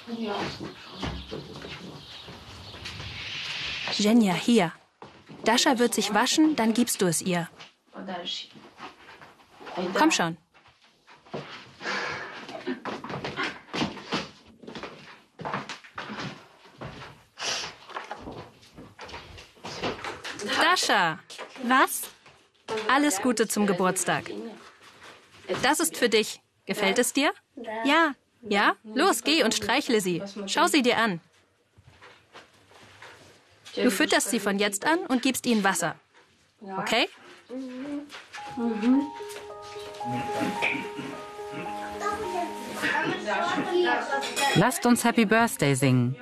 Zhenya, hier. Dascha wird sich waschen, dann gibst du es ihr. Komm schon. Dascha. Was? Alles Gute zum Geburtstag. Das ist für dich. Gefällt es dir? Ja. Ja? Los, geh und streichle sie. Schau sie dir an. Du fütterst sie von jetzt an und gibst ihnen Wasser. Okay? Lasst uns Happy Birthday singen.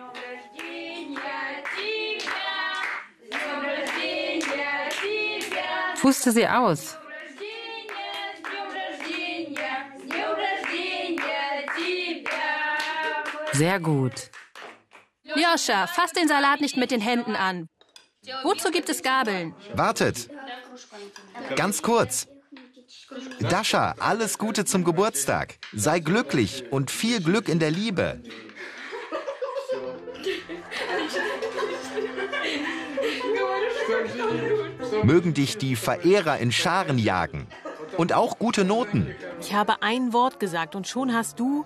Puste sie aus. Sehr gut. Joscha, fass den Salat nicht mit den Händen an. Wozu gibt es Gabeln? Wartet. Ganz kurz. Dascha, alles Gute zum Geburtstag. Sei glücklich und viel Glück in der Liebe. Mögen dich die Verehrer in Scharen jagen. Und auch gute Noten. Ich habe ein Wort gesagt und schon hast du...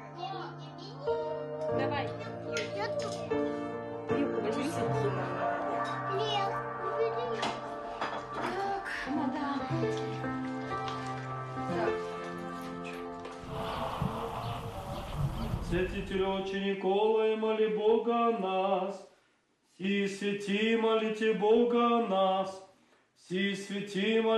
Святителю Отче Николай, моли Бога о нас. Всі святі, молите Бога о нас. Всі святі,